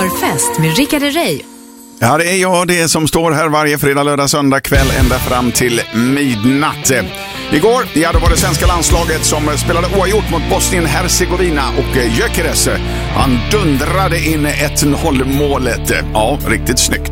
Förfest med Rickard Herrey. Ja, det är jag det som står här varje fredag, lördag, söndag kväll ända fram till midnatt. Igår, ja, då var det svenska landslaget som spelade oavgjort mot Bosnien-Hercegovina och Gyökeres, han dundrade in 1-0 målet. Ja, riktigt snyggt.